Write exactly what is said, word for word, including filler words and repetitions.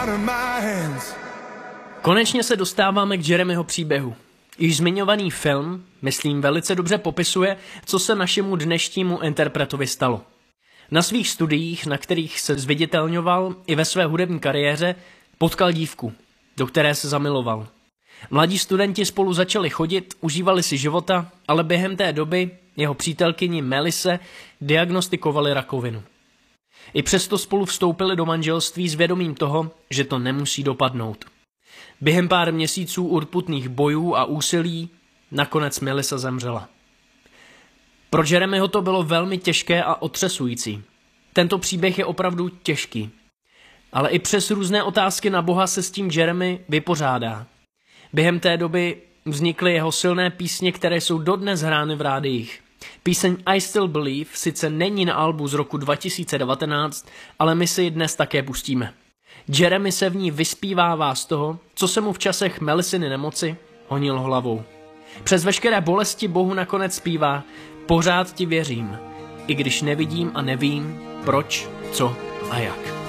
Konečně se dostáváme k Jeremyho příběhu. Již zmiňovaný film, myslím, velice dobře popisuje, co se našemu dnešnímu interpretovi stalo. Na svých studiích, na kterých se zviditelňoval i ve své hudební kariéře, potkal dívku, do které se zamiloval. Mladí studenti spolu začali chodit, užívali si života, ale během té doby jeho přítelkyni Melisse diagnostikovali rakovinu. I přesto spolu vstoupili do manželství s vědomím toho, že to nemusí dopadnout. Během pár měsíců urputných bojů a úsilí nakonec Melissa zemřela. Pro Jeremyho to bylo velmi těžké a otřesující. Tento příběh je opravdu těžký. Ale i přes různé otázky na Boha se s tím Jeremy vypořádá. Během té doby vznikly jeho silné písně, které jsou dodnes hrány v rádiích. Píseň I Still Believe sice není na albu z roku dva tisíce devatenáct, ale my si ji dnes také pustíme. Jeremy se v ní vyspívává z toho, co se mu v časech Melissiny nemoci honilo hlavou. Přes veškeré bolesti Bohu nakonec zpívá: pořád ti věřím, i když nevidím a nevím, proč, co a jak.